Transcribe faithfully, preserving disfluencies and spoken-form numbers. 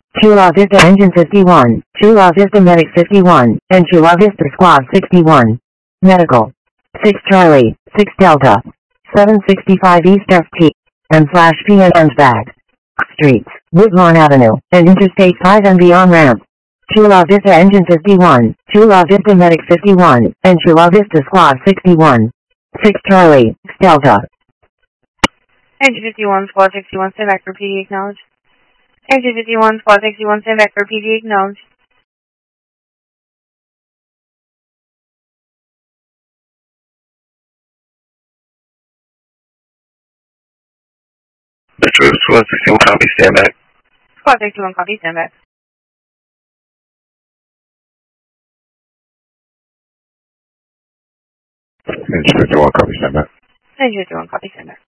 Chula Vista Engine fifty-one, Chula Vista Medic fifty-one, and Chula Vista Squad sixty-one. Medical. six Charlie, six Delta. seven sixty-five East F T. And slash P N and back. Streets, Woodlawn Avenue, and Interstate five and beyond ramp. Chula Vista Engine fifty-one, Chula Vista Medic fifty-one, and Chula Vista Squad sixty-one. six Charlie, six Delta. Engine fifty-one, Squad sixty-one, stand back for P D acknowledge. Engine fifty-one, Squad sixty-one, stand back for P D acknowledge. Squad sixty-one, copy, stand back. Squad sixty-one, copy, stand back. Engine fifty-one, copy, stand back. Engine fifty-one, copy, stand back.